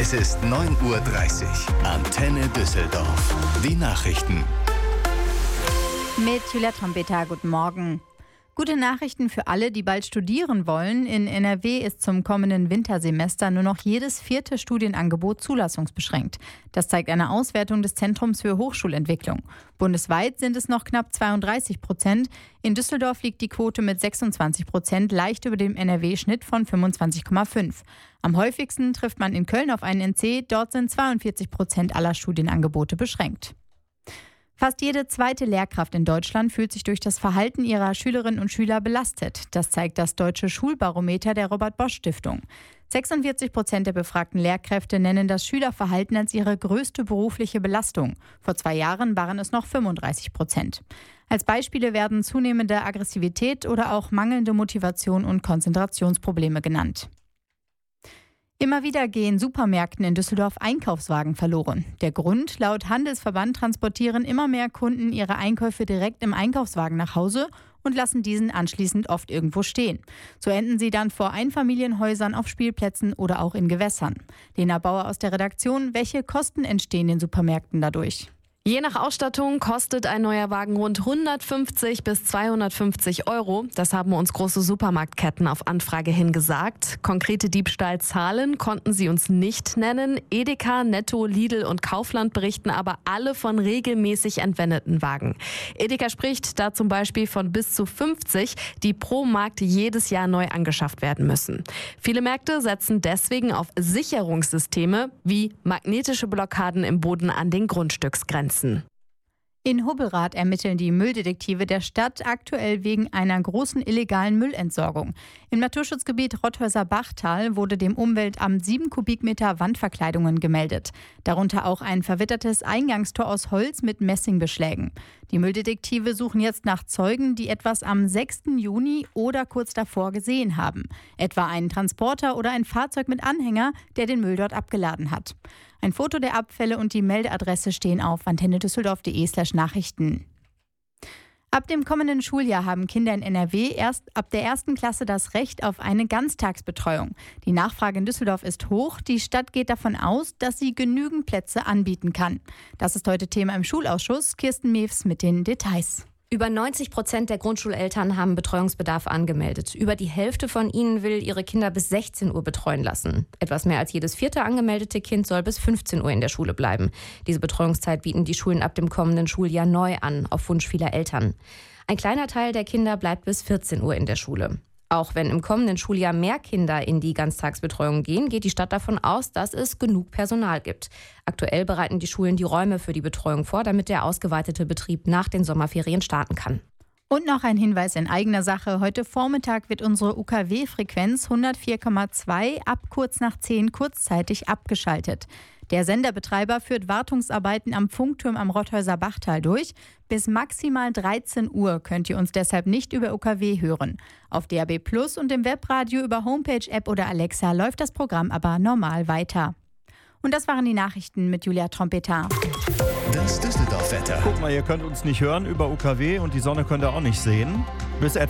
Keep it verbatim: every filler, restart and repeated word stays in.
Es ist neun Uhr dreißig. Antenne Düsseldorf. Die Nachrichten. Mit Julia Trompeter, guten Morgen. Gute Nachrichten für alle, die bald studieren wollen. In N R W ist zum kommenden Wintersemester nur noch jedes vierte Studienangebot zulassungsbeschränkt. Das zeigt eine Auswertung des Zentrums für Hochschulentwicklung. Bundesweit sind es noch knapp zweiunddreißig Prozent. In Düsseldorf liegt die Quote mit sechsundzwanzig Prozent leicht über dem N R W-Schnitt von fünfundzwanzig Komma fünf. Am häufigsten trifft man in Köln auf einen N C. Dort sind zweiundvierzig Prozent aller Studienangebote beschränkt. Fast jede zweite Lehrkraft in Deutschland fühlt sich durch das Verhalten ihrer Schülerinnen und Schüler belastet. Das zeigt das Deutsche Schulbarometer der Robert-Bosch-Stiftung. sechsundvierzig Prozent der befragten Lehrkräfte nennen das Schülerverhalten als ihre größte berufliche Belastung. Vor zwei Jahren waren es noch fünfunddreißig Prozent. Als Beispiele werden zunehmende Aggressivität oder auch mangelnde Motivation und Konzentrationsprobleme genannt. Immer wieder gehen Supermärkten in Düsseldorf Einkaufswagen verloren. Der Grund: Laut Handelsverband transportieren immer mehr Kunden ihre Einkäufe direkt im Einkaufswagen nach Hause und lassen diesen anschließend oft irgendwo stehen. So enden sie dann vor Einfamilienhäusern, auf Spielplätzen oder auch in Gewässern. Lena Bauer aus der Redaktion: Welche Kosten entstehen den Supermärkten dadurch? Je nach Ausstattung kostet ein neuer Wagen rund hundertfünfzig bis zweihundertfünfzig Euro. Das haben uns große Supermarktketten auf Anfrage hin gesagt. Konkrete Diebstahlzahlen konnten sie uns nicht nennen. Edeka, Netto, Lidl und Kaufland berichten aber alle von regelmäßig entwendeten Wagen. Edeka spricht da zum Beispiel von bis zu fünfzig, die pro Markt jedes Jahr neu angeschafft werden müssen. Viele Märkte setzen deswegen auf Sicherungssysteme wie magnetische Blockaden im Boden an den Grundstücksgrenzen. In Hubbelrath ermitteln die Mülldetektive der Stadt aktuell wegen einer großen illegalen Müllentsorgung. Im Naturschutzgebiet Rotthäuser-Bachtal wurde dem Umweltamt sieben Kubikmeter Wandverkleidungen gemeldet. Darunter auch ein verwittertes Eingangstor aus Holz mit Messingbeschlägen. Die Mülldetektive suchen jetzt nach Zeugen, die etwas am sechsten Juni oder kurz davor gesehen haben. Etwa einen Transporter oder ein Fahrzeug mit Anhänger, der den Müll dort abgeladen hat. Ein Foto der Abfälle und die Meldeadresse stehen auf antennedüsseldorf.de slash Nachrichten. Ab dem kommenden Schuljahr haben Kinder in N R W erst ab der ersten Klasse das Recht auf eine Ganztagsbetreuung. Die Nachfrage in Düsseldorf ist hoch. Die Stadt geht davon aus, dass sie genügend Plätze anbieten kann. Das ist heute Thema im Schulausschuss. Kirsten Mews mit den Details. Über neunzig Prozent der Grundschuleltern haben Betreuungsbedarf angemeldet. Über die Hälfte von ihnen will ihre Kinder bis sechzehn Uhr betreuen lassen. Etwas mehr als jedes vierte angemeldete Kind soll bis fünfzehn Uhr in der Schule bleiben. Diese Betreuungszeit bieten die Schulen ab dem kommenden Schuljahr neu an, auf Wunsch vieler Eltern. Ein kleiner Teil der Kinder bleibt bis vierzehn Uhr in der Schule. Auch wenn im kommenden Schuljahr mehr Kinder in die Ganztagsbetreuung gehen, geht die Stadt davon aus, dass es genug Personal gibt. Aktuell bereiten die Schulen die Räume für die Betreuung vor, damit der ausgeweitete Betrieb nach den Sommerferien starten kann. Und noch ein Hinweis in eigener Sache. Heute Vormittag wird unsere U K W-Frequenz hundertvier Komma zwei ab kurz nach zehn kurzzeitig abgeschaltet. Der Senderbetreiber führt Wartungsarbeiten am Funkturm am Rotthäuser Bachtal durch. Bis maximal dreizehn Uhr könnt ihr uns deshalb nicht über U K W hören. Auf D A B Plus und im Webradio über Homepage, App oder Alexa läuft das Programm aber normal weiter. Und das waren die Nachrichten mit Julia Trompeter. Das Düsseldorf-Wetter. Guck mal, ihr könnt uns nicht hören über U K W und die Sonne könnt ihr auch nicht sehen. Bis etwa